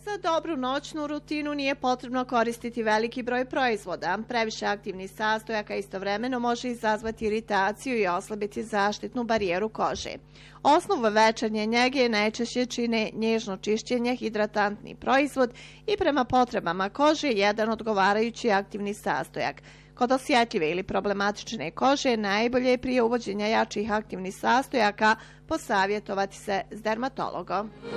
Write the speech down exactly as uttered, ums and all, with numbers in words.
Za dobru noćnu rutinu nije potrebno koristiti veliki broj proizvoda. Previše aktivnih sastojaka istovremeno može izazvati iritaciju i oslabiti zaštitnu barijeru kože. Osnova večernje njege najčešće čine nježno čišćenje, hidratantni proizvod i prema potrebama kože jedan odgovarajući aktivni sastojak. Kod osjetljive ili problematične kože najbolje je prije uvođenja jačih aktivnih sastojaka posavjetovati se s dermatologom.